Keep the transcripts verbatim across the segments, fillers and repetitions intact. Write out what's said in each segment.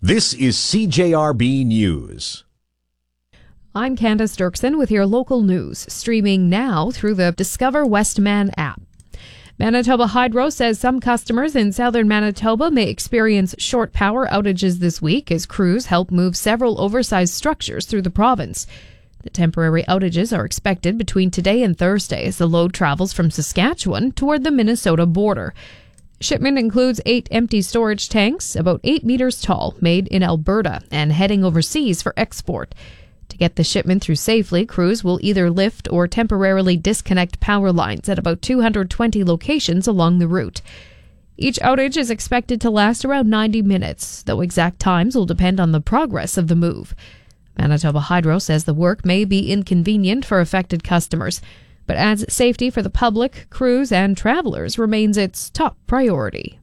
This is C J R B News. I'm Candace Dirksen with your local news, streaming now through the Discover Westman app. Manitoba Hydro says some customers in southern Manitoba may experience short power outages this week as crews help move several oversized structures through the province. The temporary outages are expected between today and Thursday as the load travels from Saskatchewan toward the Minnesota border. Shipment includes eight empty storage tanks, about eight meters tall, made in Alberta and heading overseas for export. To get the shipment through safely, crews will either lift or temporarily disconnect power lines at about two hundred twenty locations along the route. Each outage is expected to last around ninety minutes, though exact times will depend on the progress of the move. Manitoba Hydro says the work may be inconvenient for affected customers, but adds safety for the public, crews, and travelers remains its top priority.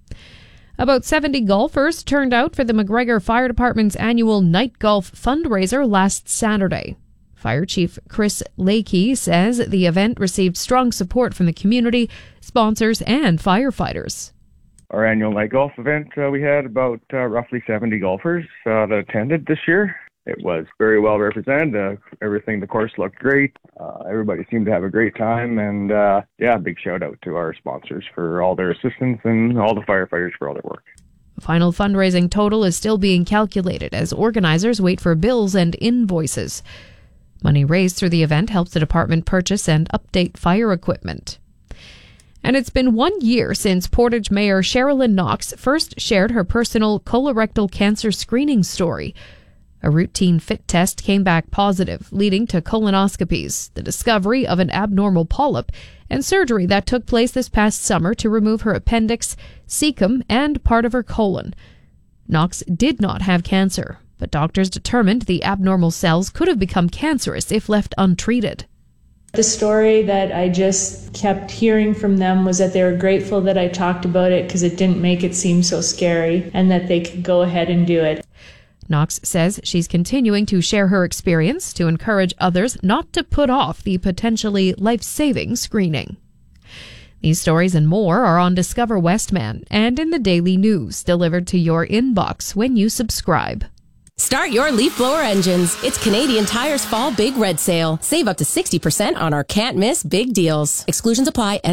About seventy golfers turned out for the McGregor Fire Department's annual Night Golf fundraiser last Saturday. Fire Chief Chris Lakey says the event received strong support from the community, sponsors, and firefighters. Our annual night golf event, uh, we had about uh, roughly seventy golfers uh, that attended this year. It was very well represented. Uh, everything, the course looked great. Uh, everybody seemed to have a great time. And uh, yeah, big shout out to our sponsors for all their assistance and all the firefighters for all their work. The final fundraising total is still being calculated as organizers wait for bills and invoices. Money raised through the event helps the department purchase and update fire equipment. And it's been one year since Portage Mayor Sherilyn Knox first shared her personal colorectal cancer screening story. A routine fit test came back positive, leading to colonoscopies, the discovery of an abnormal polyp, and surgery that took place this past summer to remove her appendix, cecum, and part of her colon. Knox did not have cancer, but doctors determined the abnormal cells could have become cancerous if left untreated. The story that I just kept hearing from them was that they were grateful that I talked about it because it didn't make it seem so scary and that they could go ahead and do it. Knox says she's continuing to share her experience to encourage others not to put off the potentially life-saving screening. These stories and more are on Discover Westman and in the daily news delivered to your inbox when you subscribe. Start your leaf blower engines. It's Canadian Tire's Fall Big Red Sale. Save up to sixty percent on our can't-miss big deals. Exclusions apply.